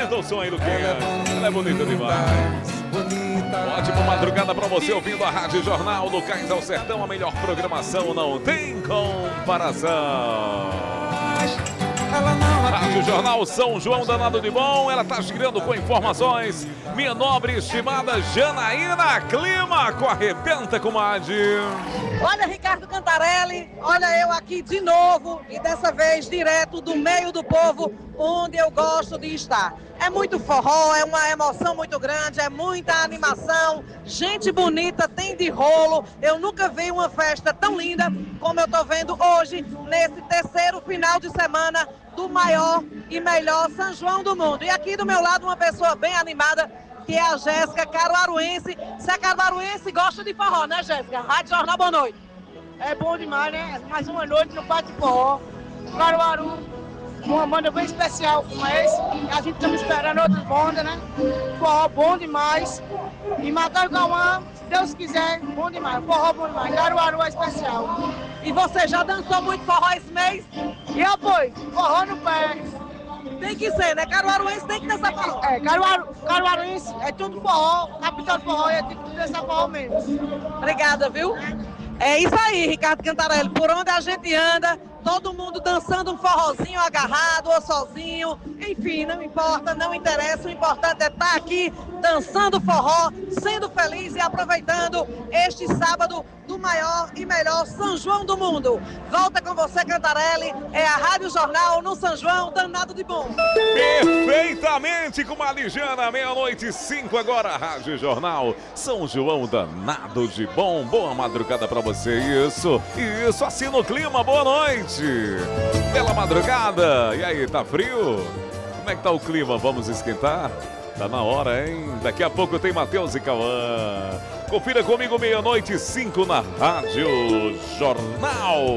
Aumenta o som aí, Luquinha. Ela é bonita demais. Ótima madrugada pra você ouvindo a Rádio Jornal do Cais ao Sertão. A melhor programação não tem comparação. Rádio Jornal São João danado de bom. Ela tá girando com informações. Minha nobre e estimada Janaína Clima. Arrebenta, comadre. Olha, Ricardo Cantarelli, olha eu aqui de novo e dessa vez direto do meio do povo, onde eu gosto de estar. É muito forró, é uma emoção muito grande, é muita animação, gente bonita, tem de rolo. Eu nunca vi uma festa tão linda como eu tô vendo hoje, nesse terceiro final de semana do maior e melhor São João do mundo. E aqui do meu lado uma pessoa bem animada, que é a Jéssica Caruaruense. Você é caruaruense e gosta de forró, né, Jéssica? Rádio Jornal, boa noite. É bom demais, né? Mais uma noite no Bate Forró. Caruaru, uma banda bem especial como esse. A gente estamos esperando outras bandas, né? Forró bom demais. E Matagauã, se Deus quiser, bom demais. Forró bom demais. Caruaru é especial. E você já dançou muito forró esse mês? E apoio, forró no pé. Tem que ser, né? Caruaruense tem que dançar forró. É, Caruaruense é tudo forró, capital do forró, é tem que dançar forró mesmo. Obrigada, viu? É isso aí, Ricardo Cantarelli. Por onde a gente anda, todo mundo dançando um forrozinho agarrado ou sozinho. Enfim, não importa, não interessa. O importante é estar aqui dançando forró, sendo feliz e aproveitando este sábado do maior e melhor São João do mundo. Volta com você, Cantarelli. É a Rádio Jornal no São João, danado de bom. Perfeitamente, com a Lijana, 00:05 agora, Rádio Jornal São João danado de bom. Boa madrugada pra você. Isso, assim no clima, boa noite. Bela madrugada. E aí, tá frio? Como é que tá o clima? Vamos esquentar? Tá na hora, hein? Daqui a pouco tem Matheus e Cauã. Confira comigo 00:05 na Rádio Jornal.